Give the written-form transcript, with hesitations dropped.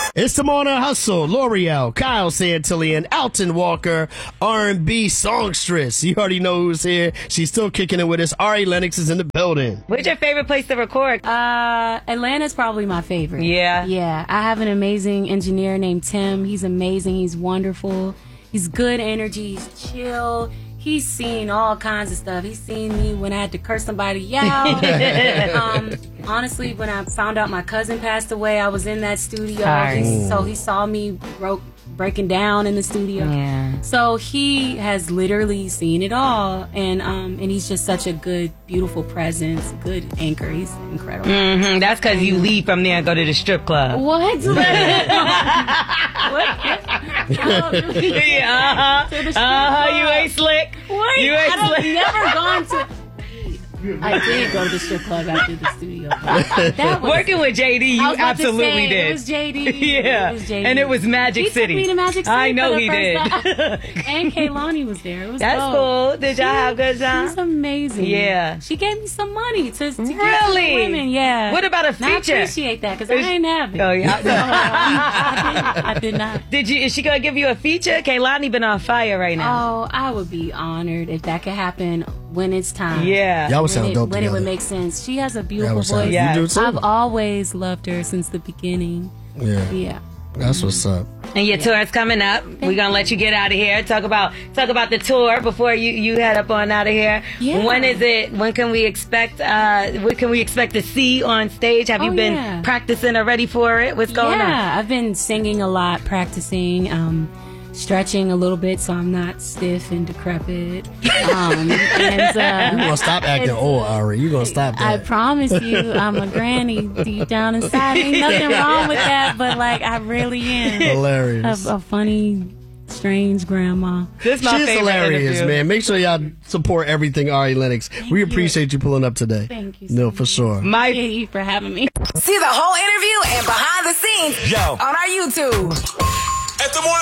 It's the Morning Hustle. L'Oreal, Kyle Santillan, Alton Walker, R&B songstress. You already know who's here. She's still kicking it with us. Ari Lennox is in the building. What's your favorite place to record? Atlanta's probably my favorite. Yeah. Yeah. I have an amazing engineer named Tim. He's amazing. He's wonderful. He's good energy. He's chill. He's seen all kinds of stuff. He's seen me when I had to curse somebody out. Honestly, when I found out my cousin passed away, I was in that studio. So he saw me breaking down in the studio. Yeah. So he has literally seen it all, and he's just such a good, beautiful presence, good anchor. He's incredible. Mm-hmm. That's because you leave from there and go to the strip club. What? What? Yeah, you ain't slick. What? You ain't I've slick. never gone to. I did go to the strip club after the studio. That was, Working with JD, you I was about to absolutely say, did. It was JD. Yeah, It was JD. and it was Magic He City. Took me to Magic City. I know for the he first did. time. And Kaylani was there. It was That's dope. cool. Did y'all have a good time? She's amazing. Yeah. She gave me some money to give to the Really? women. Yeah. What about a And I feature? appreciate that because I ain't have it. Oh yeah. I did not. Is she gonna give you a feature? Kaylani been on fire right now. Oh, I would be honored if that could happen when it's time. Yeah. Y'all would sound dope When it together. would make sense. She has a Y'all beautiful would sound- voice. Yeah. You do too? I've always loved her since the beginning. Yeah. Yeah. That's what's up. And your tour's coming up. We're gonna let you get out of here. Talk about the tour before you head up on out of here. Yeah. When is it? When can we expect? What can we expect to see on stage? Have you been yeah. practicing or ready for it? What's going on? Yeah, I've been singing a lot, practicing, stretching a little bit so I'm not stiff and decrepit. And, You gonna stop acting old, Ari. You gonna stop I that. promise you, I'm a granny deep down inside. Ain't nothing wrong with that, but like I really am Hilarious. a funny, strange grandma. This is my She's favorite hilarious, interview. man. Make sure y'all support everything Ari Lennox. We appreciate you pulling up today. Thank you so No, for sure. Thank you for having me. See the whole interview and behind the scenes on our YouTube. At the Morning